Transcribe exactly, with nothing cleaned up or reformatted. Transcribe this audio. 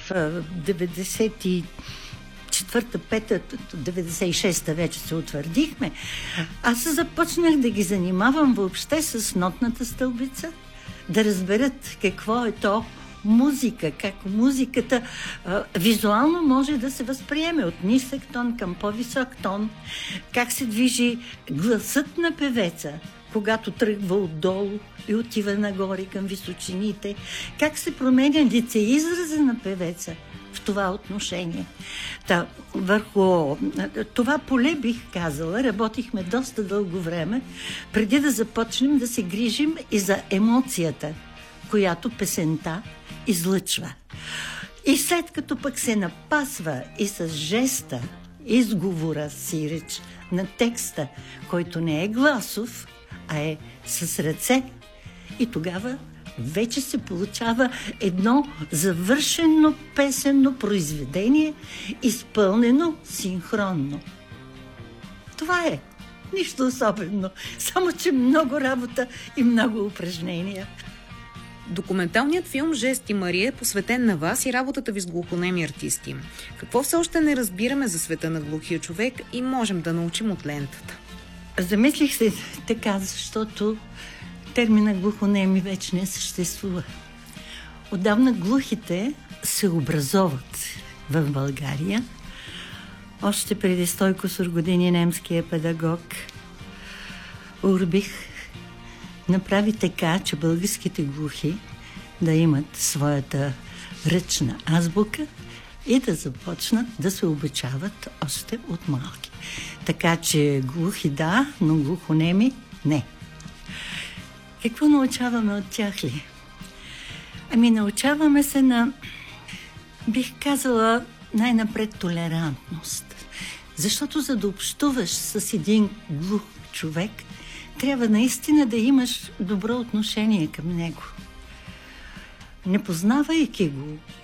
деветдесет и четвърта, пета, деветдесет и шеста вече се утвърдихме, аз започнах да ги занимавам въобще с нотната стълбица, да разберат какво е то музика, как музиката а, визуално може да се възприеме от нисък тон към по-висок тон, как се движи гласът на певеца, когато тръгва отдолу и отива нагоре към височините, как се променя лицеизраза на певеца в това отношение. Та, върху това поле, бих казала, работихме доста дълго време, преди да започнем да се грижим и за емоцията, която песента излъчва. И след като пък се напасва и с жеста, изговора си реч на текста, който не е гласов, а е с ръце, и тогава вече се получава едно завършено песенно произведение, изпълнено синхронно. Това е. Нищо особено. Само че много работа и много упражнения. Документалният филм «Жести Мария» е посветен на вас и работата ви с глухонеми артисти. Какво все още не разбираме за света на глухия човек и можем да научим от лентата? Замислих се така, защото термина глухонеми вече не съществува. Отдавна глухите се образоват в България. Още преди Стойко Сургодини, немския педагог, Урбих направи така, че българските глухи да имат своята ръчна азбука и да започнат да се обучават още от малки. Така че глухи да, но глухонеми не. Какво научаваме от тях ли? Ами научаваме се на, бих казала, най-напред толерантност. Защото за да общуваш с един глух човек, трябва наистина да имаш добро отношение към него. Не познавайки го,